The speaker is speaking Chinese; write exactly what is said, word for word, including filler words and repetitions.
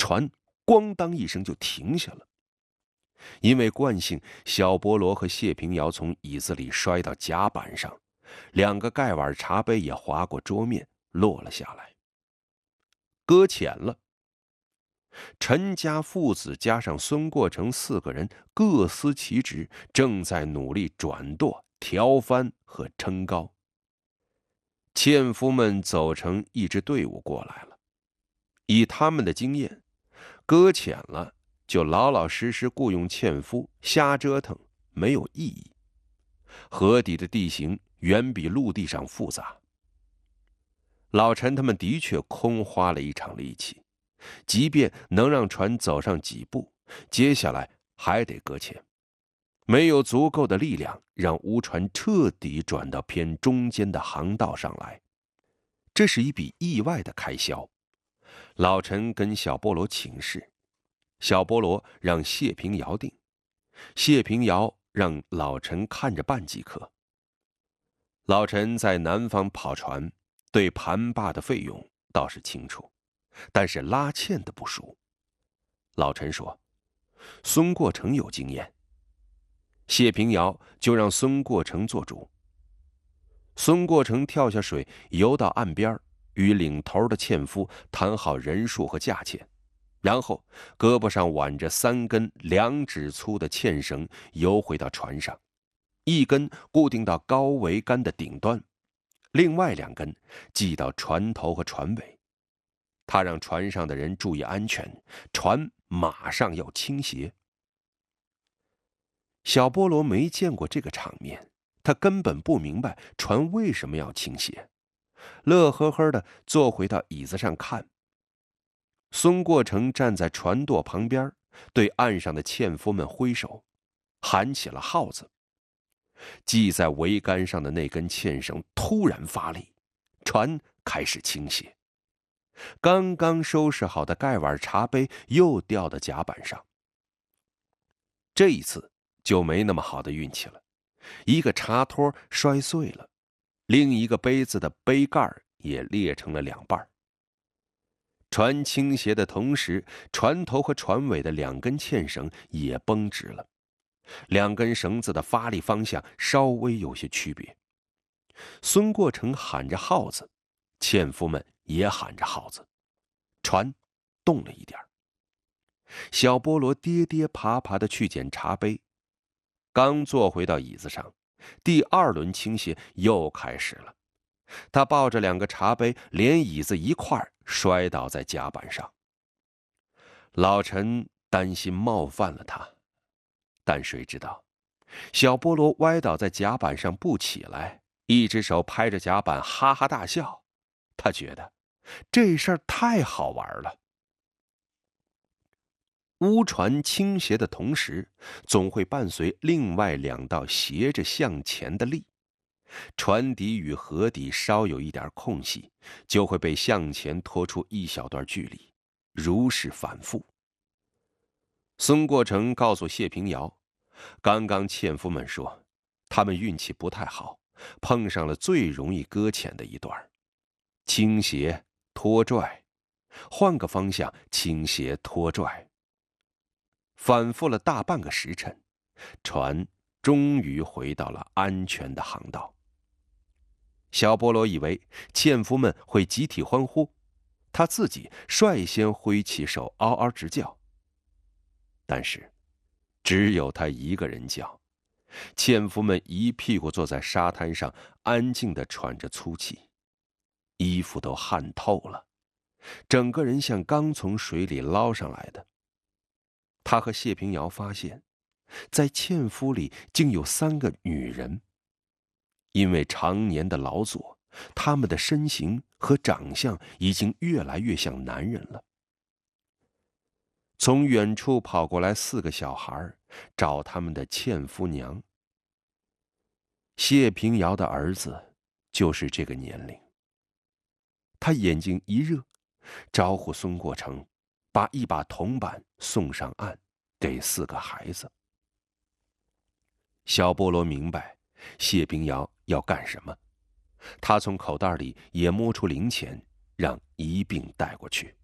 船咣当一声就停下了。因为惯性，小菠萝和谢平遥从椅子里摔到甲板上，两个盖碗茶杯也划过桌面落了下来。搁浅了。陈家父子加上孙过成四个人各司其职，正在努力转舵、调帆和撑高。纤夫们走成一支队伍过来了。以他们的经验，搁浅了就老老实实雇佣纤夫，瞎折腾没有意义。河底的地形远比陆地上复杂。老陈他们的确空花了一场力气，即便能让船走上几步，接下来还得搁浅，没有足够的力量让乌船彻底转到偏中间的航道上来。这是一笔意外的开销。老陈跟小菠萝请示，小菠萝让谢平遥定，谢平遥让老陈看着办即可。老陈在南方跑船，对盘坝的费用倒是清楚，但是拉纤的不熟。老陈说，孙过成有经验，谢平遥就让孙过成做主。孙过成跳下水，游到岸边，与领头的纤夫谈好人数和价钱，然后胳膊上挽着三根两指粗的纤绳游回到船上，一根固定到高桅杆的顶端，另外两根系到船头和船尾。他让船上的人注意安全，船马上要倾斜。小菠萝没见过这个场面，他根本不明白船为什么要倾斜，乐呵呵地坐回到椅子上看。孙过成站在船舵旁边，对岸上的纤夫们挥手，喊起了号子。系在桅杆上的那根纤绳突然发力，船开始倾斜。刚刚收拾好的盖碗茶杯又掉到甲板上。这一次就没那么好的运气了，一个茶托摔碎了，另一个杯子的杯盖也裂成了两半。船倾斜的同时，船头和船尾的两根纤绳也绷直了，两根绳子的发力方向稍微有些区别。孙过成喊着号子，纤夫们也喊着号子，船动了一点。小菠萝跌跌爬爬地去捡茶杯，刚坐回到椅子上，第二轮倾斜又开始了。他抱着两个茶杯，连椅子一块摔倒在甲板上。老陈担心冒犯了他，但谁知道，小菠萝歪倒在甲板上不起来，一只手拍着甲板哈哈大笑。他觉得这事儿太好玩了。乌船倾斜的同时，总会伴随另外两道斜着向前的力。船底与河底稍有一点空隙，就会被向前拖出一小段距离，如是反复。孙过成告诉谢平遥，刚刚纤夫们说，他们运气不太好，碰上了最容易搁浅的一段，倾斜拖拽，换个方向倾斜拖拽。反复了大半个时辰，船终于回到了安全的航道。小菠萝以为纤夫们会集体欢呼，他自己率先挥起手嗷嗷直叫。但是只有他一个人叫，纤夫们一屁股坐在沙滩上，安静地喘着粗气，衣服都汗透了，整个人像刚从水里捞上来的。他和谢平遥发现，在纤夫里竟有三个女人。因为常年的劳作，他们的身形和长相已经越来越像男人了。从远处跑过来四个小孩，找他们的纤夫娘。谢平遥的儿子就是这个年龄。他眼睛一热，招呼孙过成把一把铜板送上岸，给四个孩子。小菠萝明白谢平遥要干什么，他从口袋里也摸出零钱，让一并带过去。